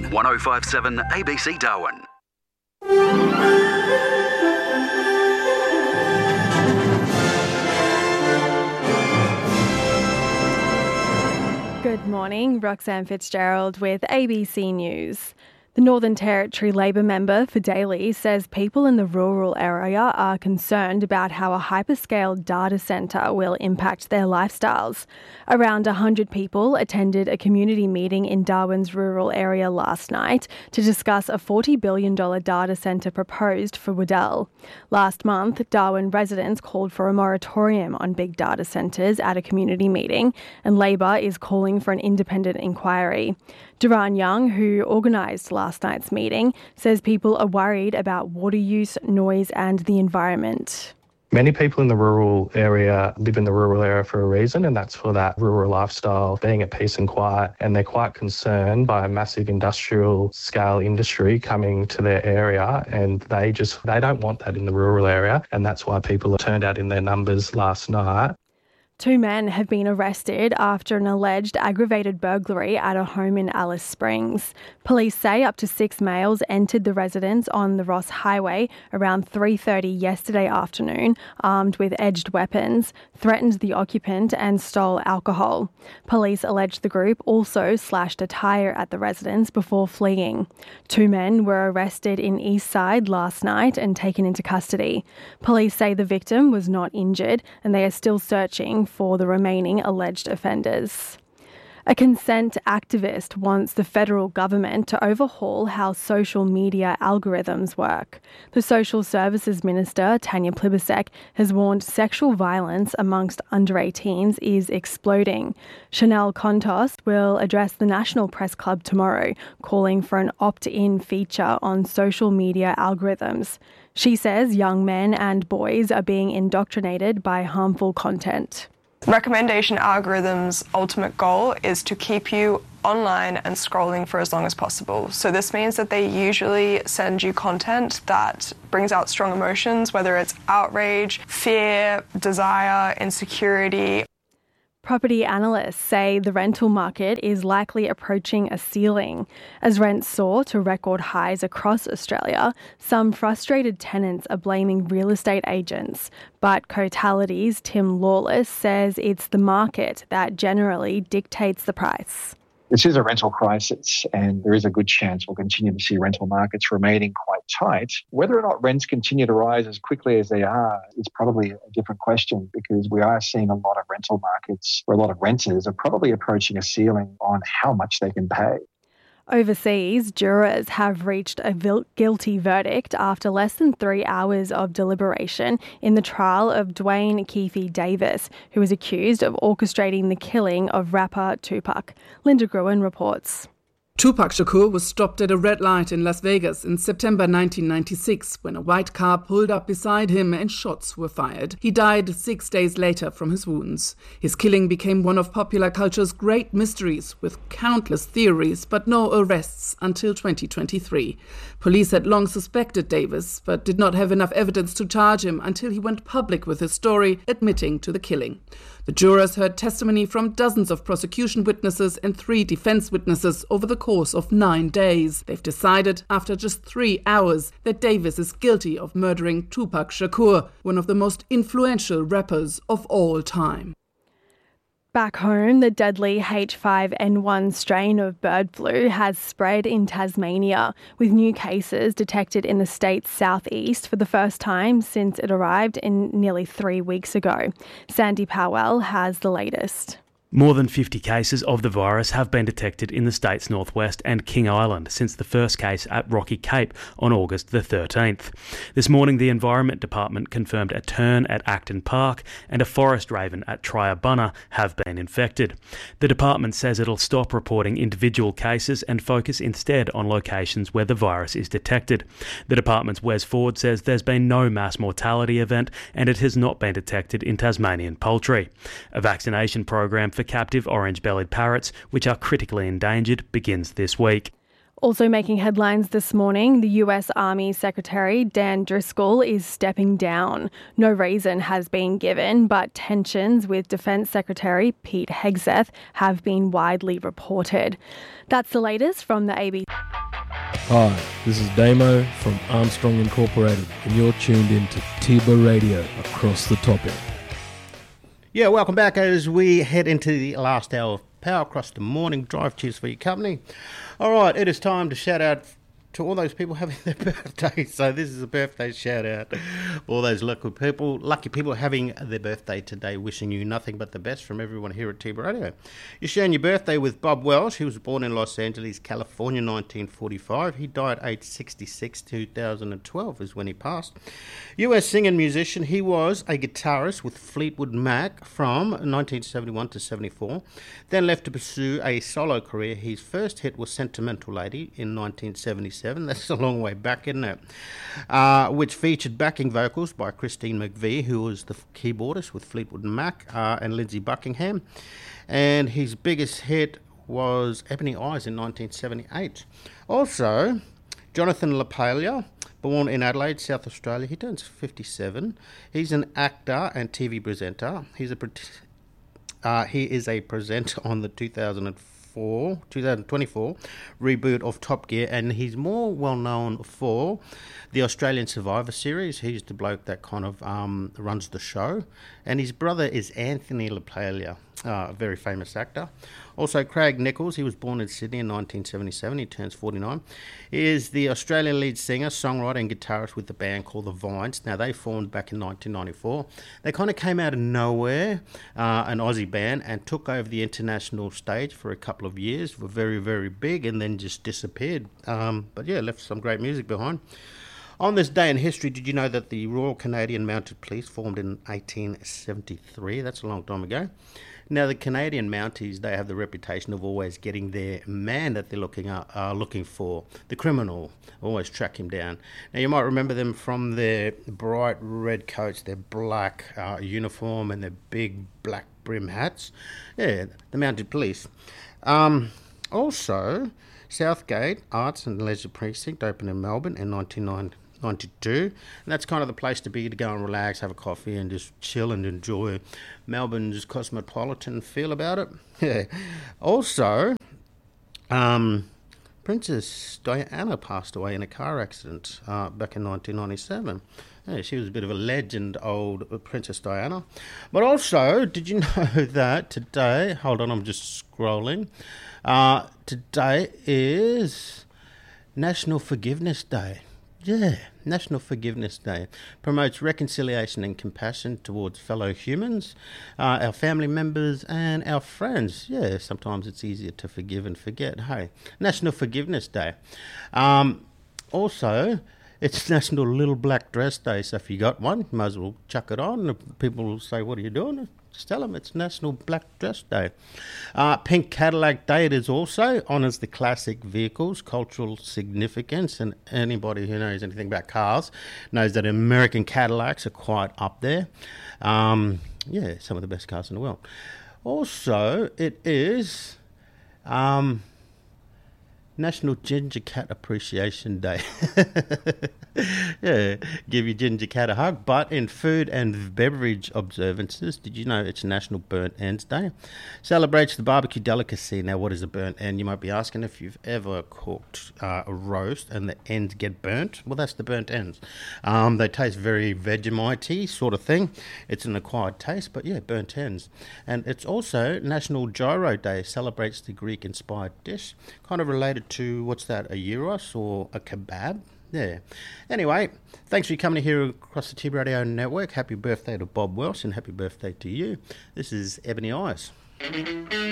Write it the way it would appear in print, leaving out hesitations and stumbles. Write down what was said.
1057 ABC Darwin. Good morning, Roxanne Fitzgerald with ABC News. The Northern Territory Labor member for Daly says people in the rural area are concerned about how a hyperscale data centre will impact their lifestyles. Around 100 people attended a community meeting in Darwin's rural area last night to discuss a $40 billion data centre proposed for Waddell. Last month, Darwin residents called for a moratorium on big data centres at a community meeting, and Labor is calling for an independent inquiry. Duran Young, who organised last night's meeting, says people are worried about water use, noise and the environment. Many people in the rural area live in the rural area for a reason, and that's for that rural lifestyle, being at peace and quiet. And they're quite concerned by a massive industrial scale industry coming to their area, and they don't want that in the rural area. And that's why people turned out in their numbers last night. 2 men have been arrested after an alleged aggravated burglary at a home in Alice Springs. Police say up to 6 males entered the residence on the Ross Highway around 3:30 yesterday afternoon, armed with edged weapons, threatened the occupant and stole alcohol. Police allege the group also slashed a tyre at the residence before fleeing. 2 men were arrested in Eastside last night and taken into custody. Police say the victim was not injured and they are still searching for the remaining alleged offenders. A consent activist wants the federal government to overhaul how social media algorithms work. The Social Services Minister, Tanya Plibersek, has warned sexual violence amongst under 18s is exploding. Chanel Contos will address the National Press Club tomorrow, calling for an opt-in feature on social media algorithms. She says young men and boys are being indoctrinated by harmful content. Recommendation algorithms' ultimate goal is to keep you online and scrolling for as long as possible. So this means that they usually send you content that brings out strong emotions, whether it's outrage, fear, desire, insecurity. Property analysts say the rental market is likely approaching a ceiling. As rents soar to record highs across Australia, some frustrated tenants are blaming real estate agents. But Cotality's Tim Lawless says it's the market that generally dictates the price. This is a rental crisis, and there is a good chance we'll continue to see rental markets remaining quite tight. Whether or not rents continue to rise as quickly as they are is probably a different question, because we are seeing a lot of rental markets where a lot of renters are probably approaching a ceiling on how much they can pay. Overseas, jurors have reached a guilty verdict after less than 3 hours of deliberation in the trial of Dwayne Keefe Davis, who was accused of orchestrating the killing of rapper Tupac. Linda Gruen reports. Tupac Shakur was stopped at a red light in Las Vegas in September 1996 when a white car pulled up beside him and shots were fired. He died 6 days later from his wounds. His killing became one of popular culture's great mysteries, with countless theories but no arrests until 2023. Police had long suspected Davis but did not have enough evidence to charge him until he went public with his story, admitting to the killing. The jurors heard testimony from dozens of prosecution witnesses and 3 defense witnesses over the course of 9 days. They've decided, after just 3 hours, that Davis is guilty of murdering Tupac Shakur, one of the most influential rappers of all time. Back home, the deadly H5N1 strain of bird flu has spread in Tasmania, with new cases detected in the state's southeast for the first time since it arrived in nearly 3 weeks ago. Sandy Powell has the latest. More than 50 cases of the virus have been detected in the state's northwest and King Island since the first case at Rocky Cape on August the 13th. This morning, the Environment Department confirmed a tern at Acton Park and a forest raven at Triabunna have been infected. The department says it'll stop reporting individual cases and focus instead on locations where the virus is detected. The department's Wes Ford says there's been no mass mortality event and it has not been detected in Tasmanian poultry. A vaccination program for captive orange-bellied parrots, which are critically endangered, begins this week. Also making headlines this morning, the US Army Secretary Dan Driscoll is stepping down. No reason has been given, but tensions with Defence Secretary Pete Hegseth have been widely reported. That's the latest from the ABC. Hi, this is Damo from Armstrong Incorporated, and you're tuned in to Tiba Radio across the topic. Yeah, welcome back as we head into the last hour of Power Across the Morning Drive. Cheers for your company. All right, it is time to shout out to all those people having their birthdays. So this is a birthday shout out for all those lucky people having their birthday today, wishing you nothing but the best from everyone here at Tiba Radio. You're sharing your birthday with Bob Welch. He was born in Los Angeles, California, 1945. He died age 66, 2012 is when he passed. US singer and musician. He was a guitarist with Fleetwood Mac from 1971 to 74, then left to pursue a solo career. His first hit was Sentimental Lady in 1977. That's a long way back, isn't it? Which featured backing vocals by Christine McVie, who was the keyboardist with Fleetwood Mac, and Lindsey Buckingham. And his biggest hit was Ebony Eyes in 1978. Also, Jonathan LaPaglia, born in Adelaide, South Australia. He turns 57. He's an actor and TV presenter. He is a presenter on the 2024 reboot of Top Gear, and he's more well known for the Australian Survivor Series. He's the bloke that kind of runs the show, and his brother is Anthony LaPaglia, a very famous actor. Also, Craig Nichols, he was born in Sydney in 1977, he turns 49. He is the Australian lead singer, songwriter and guitarist with the band called The Vines. Now, they formed back in 1994. They kind of came out of nowhere, an Aussie band, and took over the international stage for a couple of years, were very, very big, and then just disappeared. But yeah, left some great music behind. On this day in history, did you know that the Royal Canadian Mounted Police formed in 1873? That's a long time ago. Now, the Canadian Mounties, they have the reputation of always getting their man that they're looking for, the criminal, always track him down. Now, you might remember them from their bright red coats, their black uniform, and their big black brim hats. Yeah, the Mounted Police. Also, Southgate Arts and Leisure Precinct opened in Melbourne in 1992, and that's kind of the place to be, to go and relax, have a coffee and just chill and enjoy Melbourne's cosmopolitan feel about it. Yeah. Also, Princess Diana passed away in a car accident back in 1997. Yeah, she was a bit of a legend, old Princess Diana. But also, did you know that today, hold on, I'm just scrolling, today is National Forgiveness Day. Yeah, National Forgiveness Day promotes reconciliation and compassion towards fellow humans, our family members and our friends. Yeah, sometimes it's easier to forgive and forget. Hey, National Forgiveness Day. Also, it's National Little Black Dress Day, so if you got one, you might as well chuck it on. People will say, what are you doing? Just tell them it's National Black Dress Day. Pink Cadillac Day, it is also, honours the classic vehicles, cultural significance, and anybody who knows anything about cars knows that American Cadillacs are quite up there. Yeah, some of the best cars in the world. Also, it is National Ginger Cat Appreciation Day. Yeah, give your ginger cat a hug. But in food and beverage observances, did you know it's National Burnt Ends Day? Celebrates the barbecue delicacy. Now, what is a burnt end? You might be asking if you've ever cooked a roast and the ends get burnt. Well, that's the burnt ends. They taste very Vegemite-y sort of thing. It's an acquired taste, but yeah, burnt ends. And it's also National Gyro Day. Celebrates the Greek-inspired dish, kind of related to, what's that, a gyros or a kebab? Yeah. Anyway, thanks for coming here across the Tiba Radio Network. Happy birthday to Bob Welsh and happy birthday to you. This is Ebony Eyes.